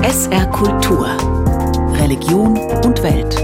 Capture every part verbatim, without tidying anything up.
S R Kultur. Religion und Welt.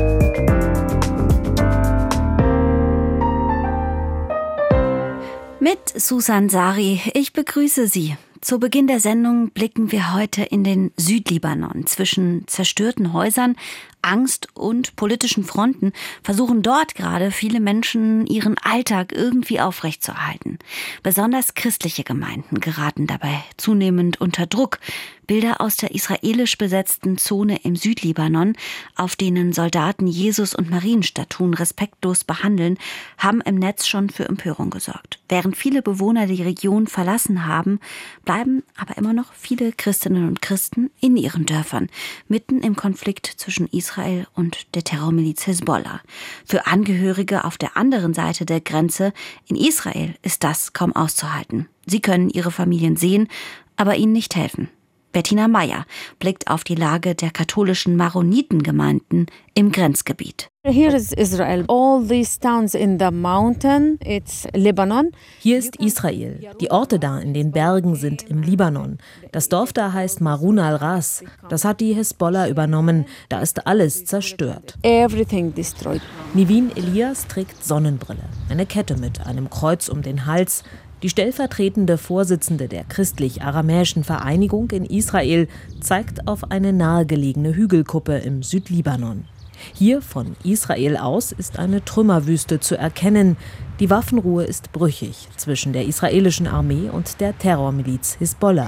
Mit Susan Sari, ich begrüße Sie. Zu Beginn der Sendung blicken wir heute in den Südlibanon. Zwischen zerstörten Häusern, Angst und politischen Fronten versuchen dort gerade viele Menschen ihren Alltag irgendwie aufrechtzuerhalten. Besonders christliche Gemeinden geraten dabei zunehmend unter Druck. Bilder aus der israelisch besetzten Zone im Südlibanon, auf denen Soldaten Jesus und Marienstatuen respektlos behandeln, haben im Netz schon für Empörung gesorgt. Während viele Bewohner die Region verlassen haben, bleiben aber immer noch viele Christinnen und Christen in ihren Dörfern, mitten im Konflikt zwischen Israel und der Terrormiliz Hisbollah. Für Angehörige auf der anderen Seite der Grenze in Israel ist das kaum auszuhalten. Sie können ihre Familien sehen, aber ihnen nicht helfen. Bettina Meyer blickt auf die Lage der katholischen Maronitengemeinden im Grenzgebiet. Here is Israel. All these towns in the mountain, it's Lebanon. Hier ist Israel. Die Orte da in den Bergen sind im Libanon. Das Dorf da heißt Marun al-Ras. Das hat die Hisbollah übernommen. Da ist alles zerstört. Everything destroyed. Nivin Elias trägt Sonnenbrille, eine Kette mit einem Kreuz um den Hals. Die stellvertretende Vorsitzende der christlich-aramäischen Vereinigung in Israel zeigt auf eine nahegelegene Hügelkuppe im Südlibanon. Hier von Israel aus ist eine Trümmerwüste zu erkennen. Die Waffenruhe ist brüchig zwischen der israelischen Armee und der Terrormiliz Hisbollah.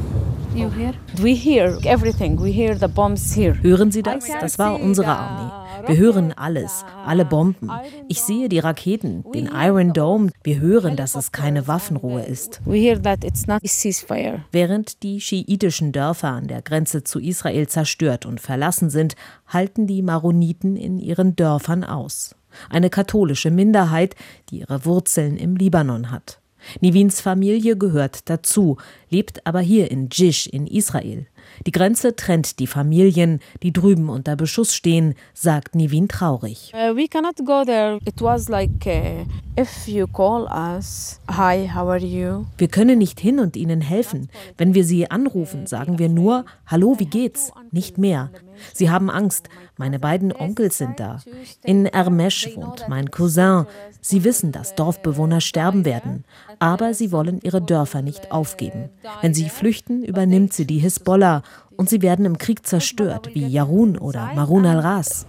You hear? We hear everything. We hear the bombs here. Hören Sie das? Das war unsere Armee. Wir hören alles, alle Bomben. Ich sehe die Raketen, den Iron Dome. Wir hören, dass es keine Waffenruhe ist. We hear that it's not a ceasefire. Während die schiitischen Dörfer an der Grenze zu Israel zerstört und verlassen sind, halten die Maroniten in ihren Dörfern aus. Eine katholische Minderheit, die ihre Wurzeln im Libanon hat. Nivins Familie gehört dazu, lebt aber hier in Jish in Israel. Die Grenze trennt die Familien, die drüben unter Beschuss stehen, sagt Nivin traurig. Uh, we cannot go there. It was like uh, if you call us, hi, how are you? Wir können nicht hin und ihnen helfen. Wenn wir sie anrufen, sagen wir nur, hallo, wie geht's? Nicht mehr. Sie haben Angst. Meine beiden Onkels sind da. In Ermesh wohnt mein Cousin. Sie wissen, dass Dorfbewohner sterben werden. Aber sie wollen ihre Dörfer nicht aufgeben. Wenn sie flüchten, übernimmt sie die Hisbollah. Und sie werden im Krieg zerstört, wie Yarun oder Marun al-Ras.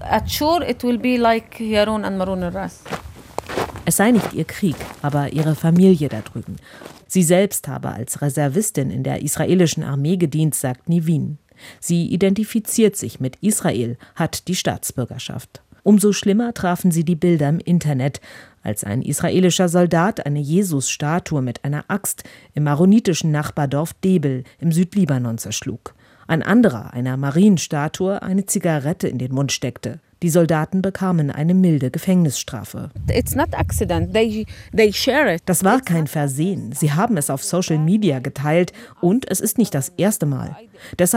Es sei nicht ihr Krieg, aber ihre Familie da drüben. Sie selbst habe als Reservistin in der israelischen Armee gedient, sagt Nivin. Sie identifiziert sich mit Israel, hat die Staatsbürgerschaft. Umso schlimmer trafen sie die Bilder im Internet, als ein israelischer Soldat eine Jesus-Statue mit einer Axt im maronitischen Nachbardorf Debel im Südlibanon zerschlug. Ein anderer einer Marienstatue eine Zigarette in den Mund steckte. Die Soldaten bekamen eine milde Gefängnisstrafe. It's not accident. They, they share it. Das war kein Versehen. Sie haben es auf Social Media geteilt und es ist nicht das erste Mal. Deshalb